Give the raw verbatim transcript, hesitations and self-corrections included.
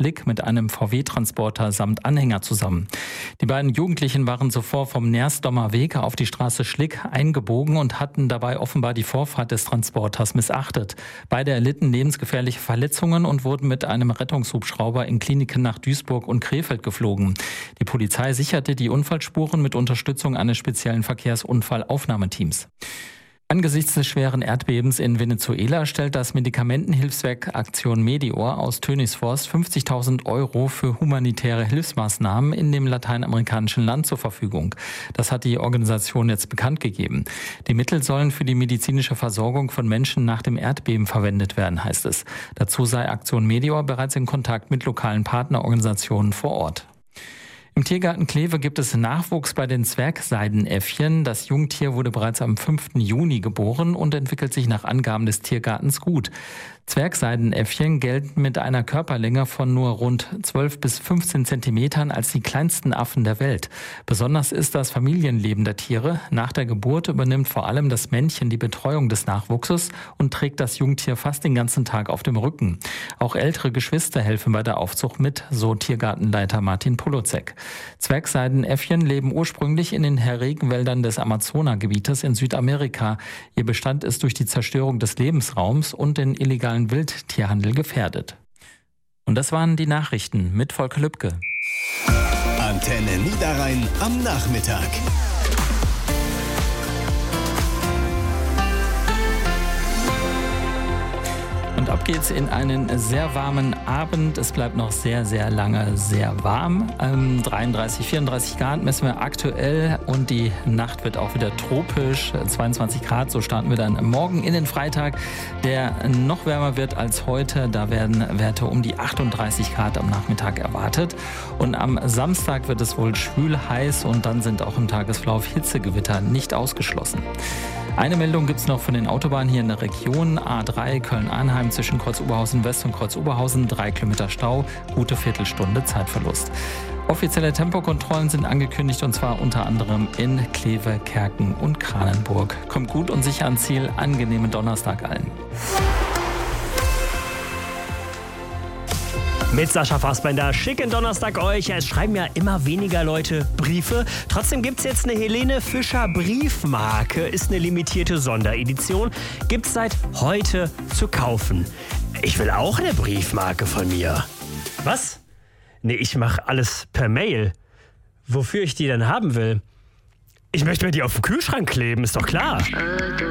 Schlick mit einem V W-Transporter samt Anhänger zusammen. Die beiden Jugendlichen waren zuvor vom Nersdommer Weg auf die Straße Schlick eingebogen und hatten dabei offenbar die Vorfahrt des Transporters missachtet. Beide erlitten lebensgefährliche Verletzungen und wurden mit einem Rettungshubschrauber in Kliniken nach Duisburg und Krefeld geflogen. Die Polizei sicherte die Unfallspuren mit Unterstützung eines speziellen Verkehrsunfallaufnahmeteams. Angesichts des schweren Erdbebens in Venezuela stellt das Medikamentenhilfswerk Aktion Medior aus Tönigsforst fünfzigtausend Euro für humanitäre Hilfsmaßnahmen in dem lateinamerikanischen Land zur Verfügung. Das hat die Organisation jetzt bekannt gegeben. Die Mittel sollen für die medizinische Versorgung von Menschen nach dem Erdbeben verwendet werden, heißt es. Dazu sei Aktion Medior bereits in Kontakt mit lokalen Partnerorganisationen vor Ort. Im Tiergarten Kleve gibt es Nachwuchs bei den Zwergseidenäffchen. Das Jungtier wurde bereits am fünften Juni geboren und entwickelt sich nach Angaben des Tiergartens gut. Zwergseidenäffchen gelten mit einer Körperlänge von nur rund zwölf bis fünfzehn Zentimetern als die kleinsten Affen der Welt. Besonders ist das Familienleben der Tiere. Nach der Geburt übernimmt vor allem das Männchen die Betreuung des Nachwuchses und trägt das Jungtier fast den ganzen Tag auf dem Rücken. Auch ältere Geschwister helfen bei der Aufzucht mit, so Tiergartenleiter Martin Polozek. Zwergseidenäffchen leben ursprünglich in den Regenwäldern des Amazonagebietes in Südamerika. Ihr Bestand ist durch die Zerstörung des Lebensraums und den illegalen Wildtierhandel gefährdet. Und das waren die Nachrichten mit Volker Lübke. Antenne Niederrhein am Nachmittag. Und ab geht's in einen sehr warmen Abend. Es bleibt noch sehr, sehr lange sehr warm. Ähm, dreiunddreißig, vierunddreißig Grad messen wir aktuell und die Nacht wird auch wieder tropisch. zweiundzwanzig Grad, so starten wir dann morgen in den Freitag, der noch wärmer wird als heute. Da werden Werte um die achtunddreißig Grad am Nachmittag erwartet. Und am Samstag wird es wohl schwül heiß und dann sind auch im Tagesverlauf Hitzegewitter nicht ausgeschlossen. Eine Meldung gibt es noch von den Autobahnen hier in der Region. A drei Köln-Arnheim zwischen Kreuz-Oberhausen West und Kreuz-Oberhausen. Drei Kilometer Stau, gute Viertelstunde Zeitverlust. Offizielle Tempokontrollen sind angekündigt und zwar unter anderem in Kleve, Kerken und Kranenburg. Kommt gut und sicher ans Ziel. Angenehmen Donnerstag allen. Mit Sascha Fassbender, schicken Donnerstag euch. Es schreiben ja immer weniger Leute Briefe. Trotzdem gibt's jetzt eine Helene Fischer Briefmarke. Ist eine limitierte Sonderedition. Gibt's seit heute zu kaufen. Ich will auch eine Briefmarke von mir. Was? Nee, ich mache alles per Mail. Wofür ich die denn haben will? Ich möchte mir die auf den Kühlschrank kleben, ist doch klar.